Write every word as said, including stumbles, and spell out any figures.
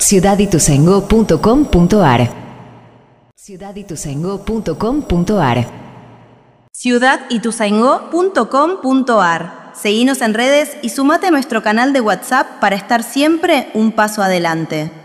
ciudad ituzaingó punto com punto ar. ciudad ituzaingó punto com punto ar. ciudad ituzaingó punto com punto ar. Seguinos en redes y sumate a nuestro canal de WhatsApp para estar siempre un paso adelante.